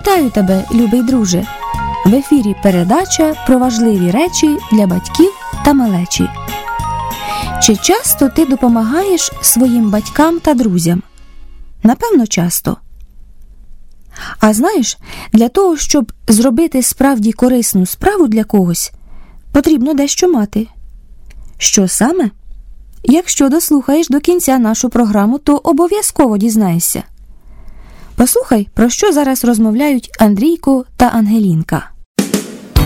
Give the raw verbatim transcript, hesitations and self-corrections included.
Вітаю тебе, любий друже! В ефірі передача про важливі речі для батьків та малечі. Чи часто ти допомагаєш своїм батькам та друзям? Напевно, часто. А знаєш, для того, щоб зробити справді корисну справу для когось, потрібно дещо мати. Що саме? Якщо дослухаєш до кінця нашу програму, то обов'язково дізнаєшся. Послухай, про що зараз розмовляють Андрійко та Ангелінка.